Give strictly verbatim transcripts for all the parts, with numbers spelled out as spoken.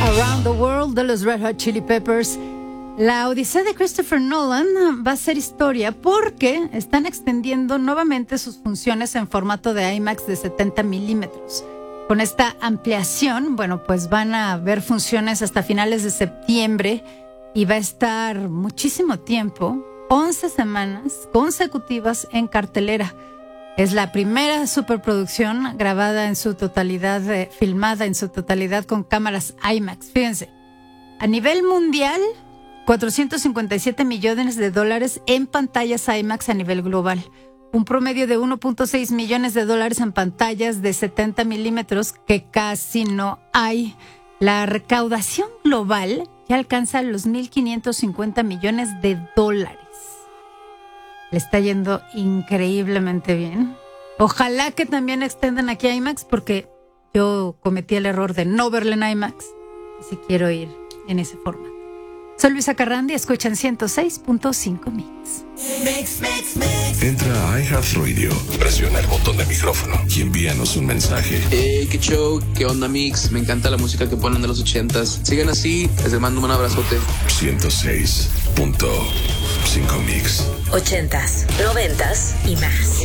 Around the World de los Red Hot Chili Peppers. La odisea de Christopher Nolan va a ser historia porque están extendiendo nuevamente sus funciones en formato de IMAX de setenta milímetros. Con esta ampliación, bueno, pues van a haber funciones hasta finales de septiembre y va a estar muchísimo tiempo, once semanas consecutivas en cartelera. Es la primera superproducción grabada en su totalidad, eh, filmada en su totalidad con cámaras IMAX. Fíjense, a nivel mundial, cuatrocientos cincuenta y siete millones de dólares en pantallas IMAX a nivel global. Un promedio de uno punto seis millones de dólares en pantallas de setenta milímetros que casi no hay. La recaudación global ya alcanza los mil quinientos cincuenta millones de dólares. Le está yendo increíblemente bien. Ojalá que también extendan aquí a IMAX porque yo cometí el error de no verla en IMAX. Así quiero ir en ese formato. Soy Luisa Carrandi, escuchan ciento seis punto cinco Mix. Mix, mix, mix. Entra a iHeartRadio, presiona el botón de micrófono y envíanos un mensaje. Hey, qué show, qué onda Mix, me encanta la música que ponen de los ochentas. Sigan así, les mando un abrazote. ciento seis punto cinco Mix. Ochentas, noventas y más.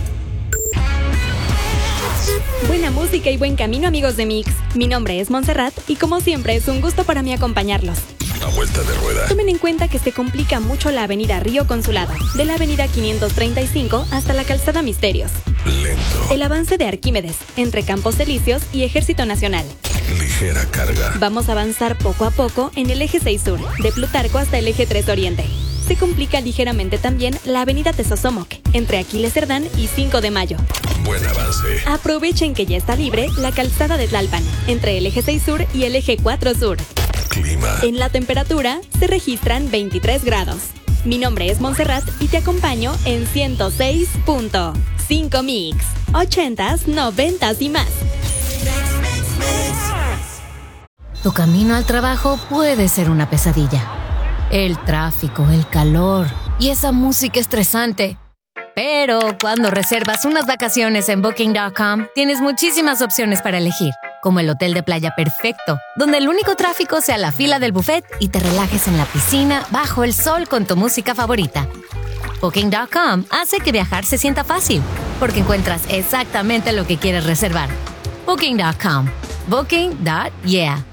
Buena música y buen camino, amigos de Mix. Mi nombre es Montserrat y como siempre es un gusto para mí acompañarlos. A vuelta de rueda. Tomen en cuenta que se complica mucho la avenida Río Consulado, de la avenida quinientos treinta y cinco hasta la calzada Misterios. Lento. El avance de Arquímedes, entre Campos Elíseos y Ejército Nacional. Ligera carga. Vamos a avanzar poco a poco en el eje seis Sur, de Plutarco hasta el eje tres Oriente. Se complica ligeramente también la avenida Tezosomoc, entre Aquiles Cerdán y cinco de Mayo. Buen avance. Aprovechen que ya está libre la calzada de Tlalpan, entre el eje seis Sur y el eje cuatro Sur. Clima. En la temperatura se registran veintitrés grados. Mi nombre es Montserrat y te acompaño en ciento seis punto cinco Mix. Ochentas, noventas y más. Tu camino al trabajo puede ser una pesadilla. El tráfico, el calor y esa música estresante. Pero cuando reservas unas vacaciones en Booking punto com, tienes muchísimas opciones para elegir, como el hotel de playa perfecto, donde el único tráfico sea la fila del buffet y te relajes en la piscina bajo el sol con tu música favorita. Booking punto com hace que viajar se sienta fácil, porque encuentras exactamente lo que quieres reservar. Booking punto com. Booking. Yeah.